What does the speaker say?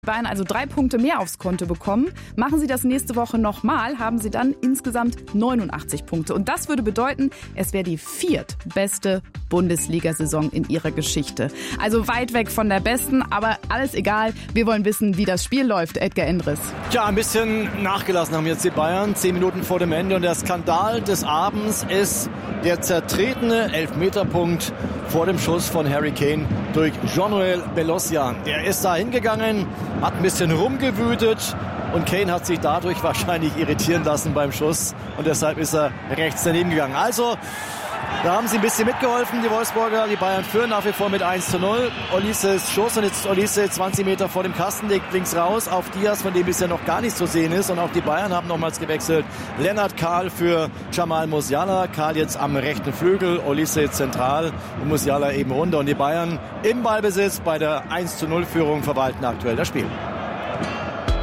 Bayern also 3 Punkte mehr aufs Konto bekommen. Machen sie das nächste Woche nochmal, haben sie dann insgesamt 89 Punkte. Und das würde bedeuten, es wäre die 4. beste Bundesliga-Saison in ihrer Geschichte. Also weit weg von der besten, aber alles egal. Wir wollen wissen, wie das Spiel läuft. Edgar Endres. Ja, ein bisschen nachgelassen haben jetzt die Bayern. 10 Minuten vor dem Ende. Und der Skandal des Abends ist der zertretene Elfmeterpunkt vor dem Schuss von Harry Kane durch Jean-Noël Belossia. Der ist da hingegangen, hat ein bisschen rumgewütet und Kane hat sich dadurch wahrscheinlich irritieren lassen beim Schuss und deshalb ist er rechts daneben gegangen. Also, da haben sie ein bisschen mitgeholfen, die Wolfsburger. Die Bayern führen nach wie vor mit 1:0. Olises Schuss und jetzt Olise 20 Meter vor dem Kasten, legt links raus auf Diaz, von dem bisher noch gar nichts zu sehen ist. Und auch die Bayern haben nochmals gewechselt. Lennart Kahl für Jamal Musiala. Kahl jetzt am rechten Flügel, Olise zentral und Musiala eben runter. Und die Bayern im Ballbesitz bei der 1:0-Führung verwalten aktuell das Spiel.